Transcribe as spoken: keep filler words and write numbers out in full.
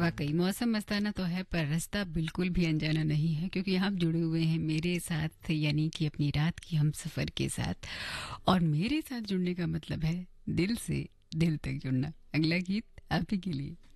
वाकई मौसम मस्ताना तो है, पर रास्ता बिल्कुल भी अनजाना नहीं है, क्योंकि आप जुड़े हुए हैं मेरे साथ, यानी कि अपनी रात की हम सफ़र के साथ। और मेरे साथ जुड़ने का मतलब है दिल से दिल तक जुड़ना। अगला गीत आप ही के लिए।